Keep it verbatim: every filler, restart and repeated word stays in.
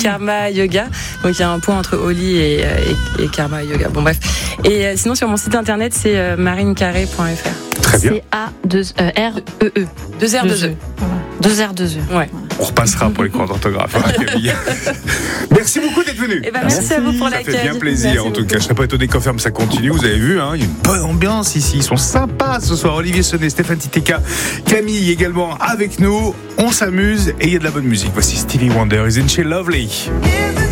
Karma Yoga. Donc il y a un point entre Oli et, et, et Karma Yoga. Bon bref. Et euh, sinon sur mon site internet c'est euh, marinecarré point f r. Très bien. C'est A deux R E E. deux R deux E. deux R deux E. Ouais. On repassera pour les cours d'orthographe, hein, Camille. Merci beaucoup d'être venu. Eh ben, merci, merci à vous pour l'accueil. Ça fait bien plaisir. Merci en tout beaucoup. cas, je serais pas étonné qu'en ferme ça continue. Vous avez vu, hein, il y a une bonne ambiance ici. Ils sont sympas ce soir. Olivier Sonnet, Stéphane Titeka, Camille également avec nous. On s'amuse et il y a de la bonne musique. Voici Stevie Wonder, Isn't She Lovely?